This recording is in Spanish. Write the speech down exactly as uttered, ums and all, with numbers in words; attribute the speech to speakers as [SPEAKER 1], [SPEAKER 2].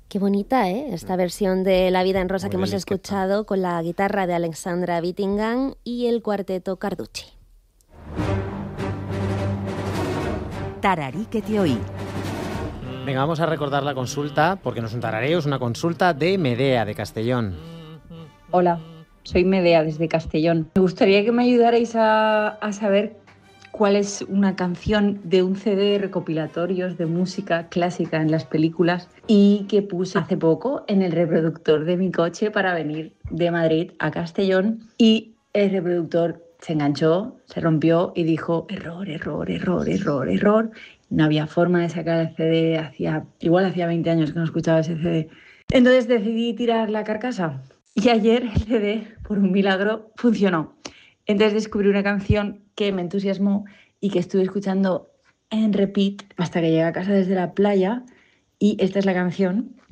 [SPEAKER 1] Qué bonita, ¿eh? Esta versión de La vida en rosa
[SPEAKER 2] Muy
[SPEAKER 1] que hemos
[SPEAKER 2] delicada.
[SPEAKER 1] escuchado con la guitarra de Alexandra Bittingham y el cuarteto Carducci.
[SPEAKER 3] Tararí que te oí.
[SPEAKER 2] Venga, vamos a recordar la consulta, porque no es un tarareo, es una consulta de Medea, de Castellón.
[SPEAKER 4] Hola, soy Medea desde Castellón. Me gustaría que me ayudarais a, a saber cuál es una canción de un C D de recopilatorios de música clásica en las películas y que puse hace poco en el reproductor de mi coche para venir de Madrid a Castellón, y el reproductor se enganchó, se rompió y dijo error, error, error, error, error. No había forma de sacar el C D, hacía, igual hacía veinte años que no escuchaba ese C D. Entonces decidí tirar la carcasa. Y ayer el C D, por un milagro, funcionó. Entonces descubrí una canción que me entusiasmó y que estuve escuchando en repeat hasta que llegué a casa desde la playa. Y esta es la canción.